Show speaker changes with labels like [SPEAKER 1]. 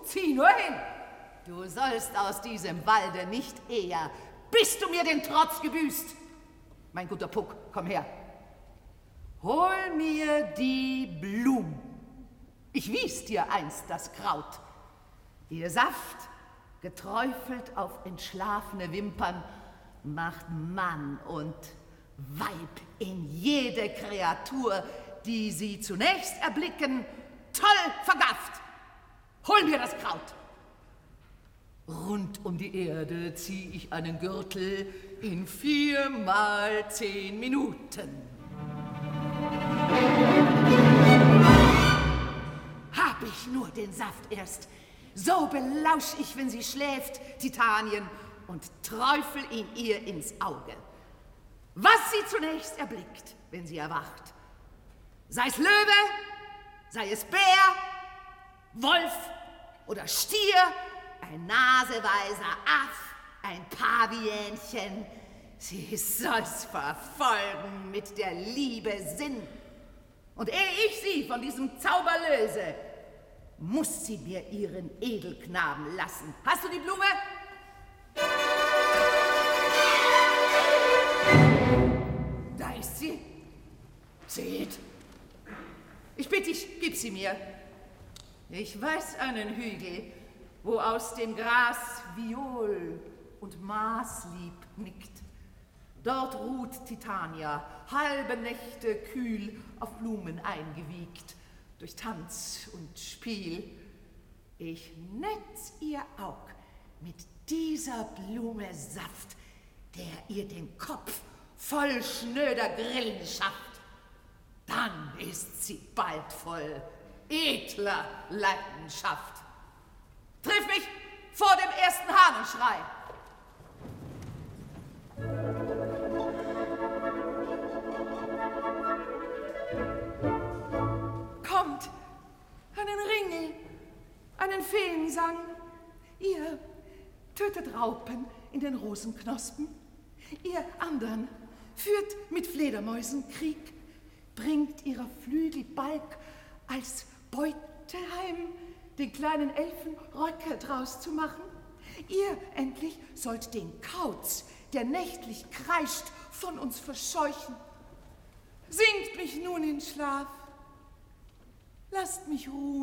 [SPEAKER 1] zieh nur hin. Du sollst aus diesem Walde nicht eher, bis du mir den Trotz gebüßt. Mein guter Puck, komm her. Hol mir die Blum. Ich wies dir einst das Kraut. Ihr Saft, geträufelt auf entschlafene Wimpern, macht Mann und Weib in jede Kreatur, die sie zunächst erblicken, toll vergafft. Hol mir das Kraut. Rund um die Erde zieh ich einen Gürtel in 4 mal 10 Minuten. Hab ich nur den Saft erst, so belausch ich, wenn sie schläft, Titanien, und träufel ihn ihr ins Auge. Was sie zunächst erblickt, wenn sie erwacht, sei es Löwe, sei es Bär, Wolf oder Stier, ein naseweiser Aff, ein Paviänchen, sie soll's verfolgen mit der Liebe Sinn. Und ehe ich sie von diesem Zauber löse, muss sie mir ihren Edelknaben lassen. Hast du die Blume? Da ist sie. Seht. Ich bitte dich, gib sie mir. Ich weiß einen Hügel, wo aus dem Gras Viol und Maßlieb nickt. Dort ruht Titania, halbe Nächte kühl auf Blumen eingewiegt, durch Tanz und Spiel. Ich netz ihr Aug mit dieser Blume Saft, der ihr den Kopf voll schnöder Grillen schafft. Dann ist sie bald voll edler Leidenschaft. Triff mich vor dem ersten Hahnenschrei. Kommt, einen Ringel, einen Feensang. Ihr tötet Raupen in den Rosenknospen. Ihr anderen führt mit Fledermäusen Krieg, bringt ihrer Flügel Balg als Beute heim, den kleinen Elfen Röcke draus zu machen. Ihr endlich sollt den Kauz, der nächtlich kreischt, von uns verscheuchen. Singt mich nun in Schlaf, lasst mich ruhen.